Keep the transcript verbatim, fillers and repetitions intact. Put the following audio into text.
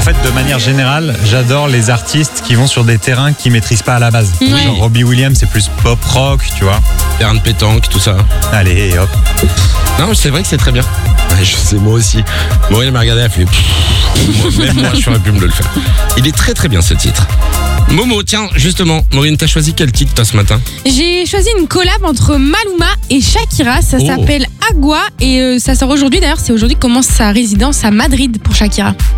fait, de manière générale, j'adore les artistes qui vont sur des terrains qu'ils maîtrisent pas à la base. Ouais. Genre Robbie Williams, c'est plus pop rock, tu vois. Terrain de pétanque, tout ça. Allez, hop. Non, c'est vrai que c'est très bien. Ouais, je sais, moi aussi. Maureen m'a regardé, elle a fait. Pff, Même moi, j'aurais pu me le faire. Il est très très bien ce titre. Momo, tiens, justement, Maureen, t'as choisi quel titre toi ce matin? J'ai choisi une collab entre Maluma et Shakira. Ça Oh. s'appelle Agua et euh, ça sort aujourd'hui. D'ailleurs, c'est aujourd'hui que commence sa résidence à Madrid pour Shakira.